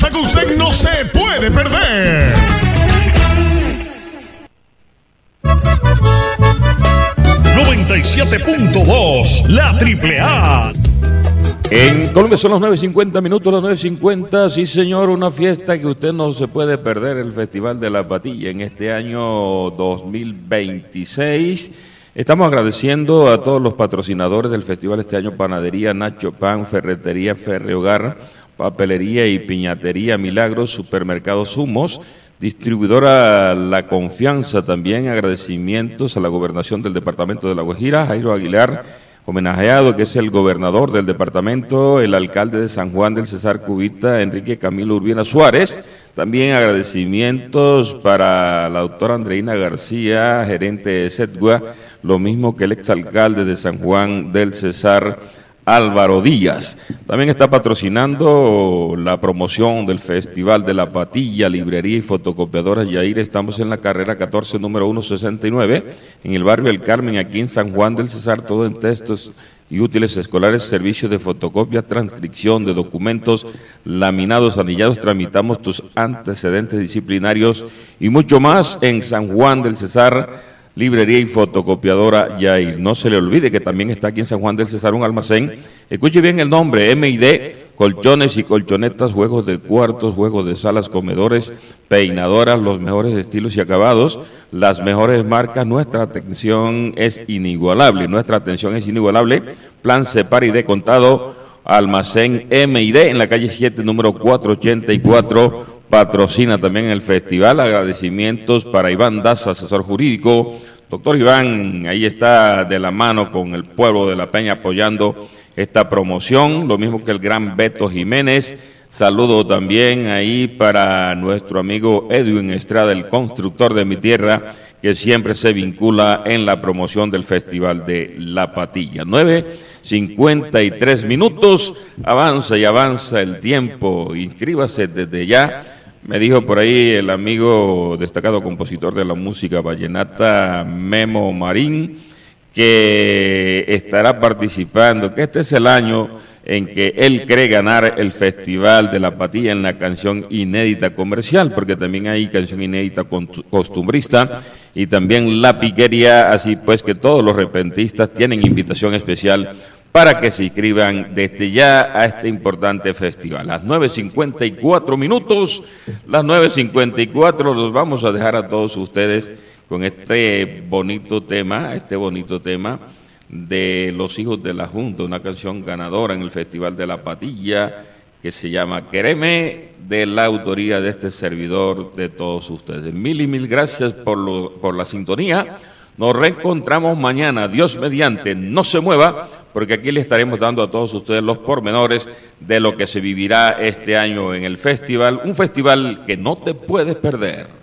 fiesta que usted no se puede perder. ¡97.2! La AAA. En Colombia son las 9:50 minutos, las 9:50. Sí, señor, una fiesta que usted no se puede perder, el Festival de la Patilla en este año 2026. Estamos agradeciendo a todos los patrocinadores del festival este año: Panadería Nacho Pan, Ferretería Ferre Hogar, Papelería y Piñatería Milagros, Supermercados Humos, distribuidora La Confianza. También agradecimientos a la gobernación del departamento de La Guajira, Jairo Aguilar, homenajeado, que es el gobernador del departamento, el alcalde de San Juan del Cesar Cubita, Enrique Camilo Urbina Suárez. También agradecimientos para la doctora Andreina García, gerente de SETGUA, lo mismo que el exalcalde de San Juan del Cesar, Álvaro Díaz. También está patrocinando la promoción del Festival de la Patilla, Librería y Fotocopiadoras Yair. Estamos en la carrera 14, número 169, en el barrio El Carmen, aquí en San Juan del Cesar, todo en textos y útiles escolares, servicios de fotocopia, transcripción de documentos, laminados, anillados, tramitamos tus antecedentes disciplinarios y mucho más en San Juan del Cesar. Librería y fotocopiadora Yair. No se le olvide que también está aquí en San Juan del Cesar un almacén. Escuche bien el nombre: M&D, colchones y colchonetas, juegos de cuartos, juegos de salas, comedores, peinadoras, los mejores estilos y acabados, las mejores marcas. Nuestra atención es inigualable. Plan Separ y de contado. Almacén M&D en la calle 7, número 484. Patrocina también el festival. Agradecimientos para Iván Daza, asesor jurídico. Doctor Iván, ahí está de la mano con el pueblo de La Peña apoyando esta promoción, lo mismo que el gran Beto Jiménez. Saludo también ahí para nuestro amigo Edwin Estrada, el constructor de mi tierra, que siempre se vincula en la promoción del Festival de la Patilla. 9:53 minutos, avanza y avanza el tiempo. Inscríbase desde ya. Me dijo por ahí el amigo destacado compositor de la música vallenata, Memo Marín, que estará participando, que este es el año en que él cree ganar el Festival de la Patilla en la canción inédita comercial, porque también hay canción inédita costumbrista y también la piquería. Así pues que todos los repentistas tienen invitación especial para que se inscriban desde ya a este importante festival. Las 9:54 minutos, las 9:54, los vamos a dejar a todos ustedes con este bonito tema de Los Hijos de la Junta, una canción ganadora en el Festival de la Patilla que se llama Quereme, de la autoría de este servidor de todos ustedes. Mil y mil gracias por la sintonía. Nos reencontramos mañana, Dios mediante. No se mueva, porque aquí le estaremos dando a todos ustedes los pormenores de lo que se vivirá este año en el festival, un festival que no te puedes perder.